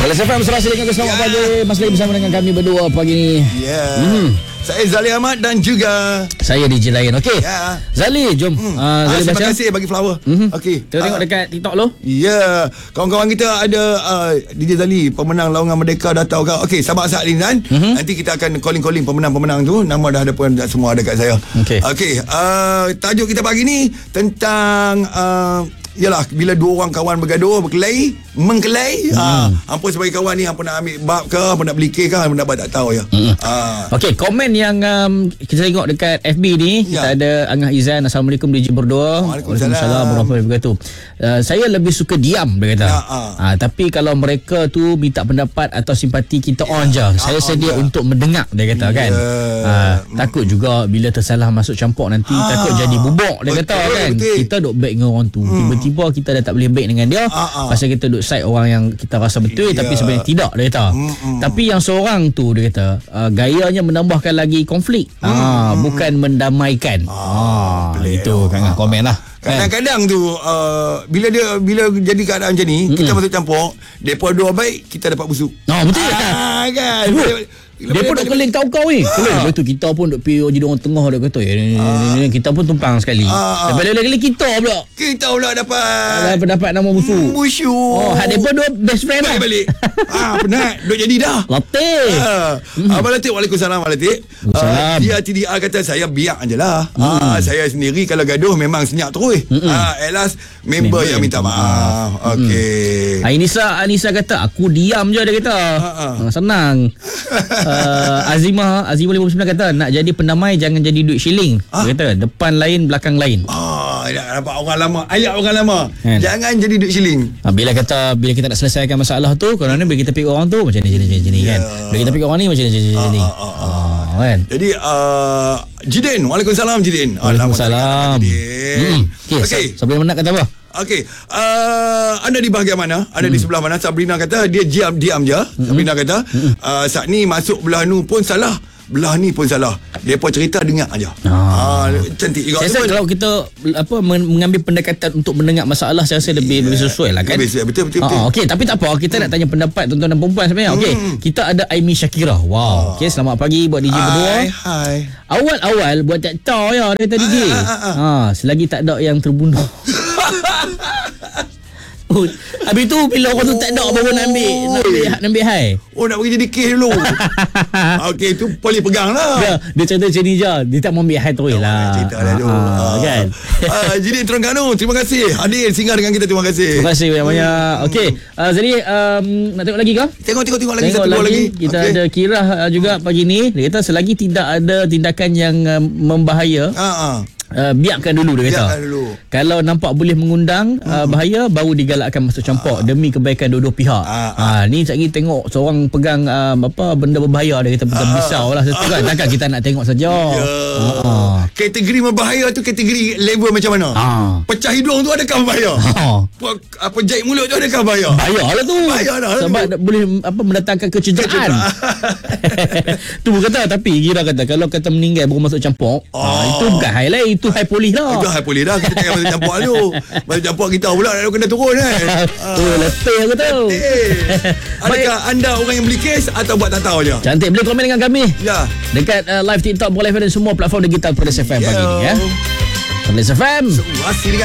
Perlis FM Serasi dengan selamat pagi. Masih lagi bersama dengan kami berdua pagi ni. Saya Zali Ahmad dan juga saya DJ Lain. Okey. Zali, jom. Zali terima baca. kasih bagi flower. Okey. Kita tengok dekat TikTok lo. Ya, kawan-kawan kita ada DJ Zali, pemenang Lawangan Merdeka dah tahu kan. Okey, sabar saat ni kan. Nanti kita akan calling pemenang-pemenang tu. Nama dah ada pun semua ada kat saya. Okey, tajuk kita pagi ni tentang yalah, bila dua orang kawan bergaduh, mengkelai. Hampa sebagai kawan ni, hampa nak ambil bab ke, hampa nak beli kek ke, hampa nak buat tak tahu ya. Okey, komen yang kita tengok dekat FB ni, kita ada Angah Izan. Assalamualaikum DJ berdua. Waalaikumsalam warahmatullahi wabarakatuh. Saya lebih suka diam, dia kata. Tapi kalau mereka tu minta pendapat atau simpati, kita on je. Saya sedia untuk mendengar, dia kata kan. Takut juga bila tersalah masuk campur nanti, takut jadi bubuk, dia kata kan. Kita duk baik dengan orang tu, tiba-tiba kita dah tak boleh baik dengan dia, pasal kita duk side orang yang kita rasa betul, tapi sebenarnya tidak, dia kata. Tapi yang seorang tu, dia kata, gayanya menambahkan lagi konflik, bukan mendamaikan. Itu kan komen lah. Kadang-kadang tu bila jadi keadaan macam ni, kita masuk campur, depa dua baik, kita dapat busuk. Betul kan. Dia pun duk keling kau-kau ni. Lepas tu kita pun duk pergi jadi orang tengah, dia kata kita pun tumpang sekali. Lepas lagi kita pula dapat nama busuk. Hak depa dua best friend lah. Balik. Penat duk jadi dah. Latif. Abang Latif, waalaikumsalam Latif. Dia TDR kata saya biar je lah. Saya sendiri kalau gaduh memang senyap terus. At last member yang minta maaf. Okey. Anissa kata aku diam je, dia kata. Senang. Azimah 59 kata nak jadi pendamai jangan jadi duit shilling. Dia kata depan lain belakang lain. Dapat orang lama, ayat orang lama. Jangan jadi duit shilling. Bila kita nak selesaikan masalah tu, kerana bila kita pergi orang tu macam ni kan. Bila kita pergi orang ni macam ni. Kan. Jadi Jidin, waalaikumsalam Jidin. Waalaikumsalam. Okey. Sabrina nak kata apa? Okey, anda di bahagian mana? Anda di sebelah mana? Sabrina kata dia diam je. Sabrina kata saat ni masuk belah nu pun salah, belah ni pun salah. Depa cerita dengar aja. Cantik juga. Saya rasa kalau kita mengambil pendekatan untuk mendengar masalah, saya rasa lebih sesuai lah kan. Betul. Okey, tapi tak apa, kita nak tanya pendapat tuan-tuan dan perempuan sebenarnya. Okey, kita ada Aimi Syakira. Wow. Okey, selamat pagi buat DJ berdua. Hai. Awal-awal buat tak tahu ya dia tadi DJ. Selagi tak ada yang terbunuh. Habis tu bila orang tu tak ada baru nak ambil hai. Nak pergi jadi kes dulu. Okey, tu polis pegang lah. Dia cerita macam ni je. Dia tak mau ambil hai terus lah. Cerita lah tu. Kan. Jadi Terengganu, terima kasih hadir singgah dengan kita. Terima kasih. Terima kasih banyak-banyak. Okey, jadi nak tengok lagi ke? Tengok lagi satu lagi. Kita ada Kirah juga pagi ni. Dia kata selagi tidak ada tindakan yang membahaya, biarkan dulu, dia kata. Kalau nampak boleh mengundang bahaya, baru digalakkan masuk campur demi kebaikan dua-dua pihak. Ni sekali tengok seorang pegang benda berbahaya, dia kata pegang pisau lah satu kan. Takkan kita nak tengok saja. Kategori berbahaya tu kategori level macam mana? Pecah hidung tu adakah berbahaya? Jahit mulut tu adakah bahaya? Bahaya lah tu. Sebab boleh mendatangkan kecederaan. Tu kata. Tapi Gira kata kalau kata meninggal baru masuk campur, itu bukan high lain, itu high polis lah. Itu high polis dah. Kita jangan masuk campur tu. Masuk campur kita pula nak kena turun kan. Letih aku tahu. Adakah anda orang yang beli kes atau buat tak tahu je? Cantik, boleh komen dengan kami dekat live TikTok, boleh dan semua platform digital Perlis FM pagi ni ya. Perlis FM.